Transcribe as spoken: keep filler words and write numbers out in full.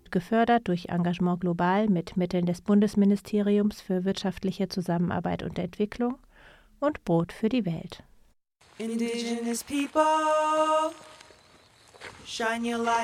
gefördert durch Engagement Global mit Mitteln des Bundesministeriums für wirtschaftliche Zusammenarbeit und Entwicklung und Brot für die Welt. Indigenous people, shine your light.